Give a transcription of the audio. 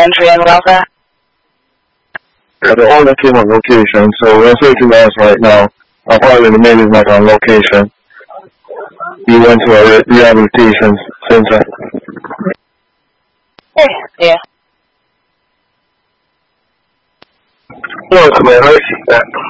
entry in welfare? Yeah, the owner came on location, so we're searching the house right now. Apparently the man is not on location. He went to a rehabilitation center. Yeah. Look, man, I see that.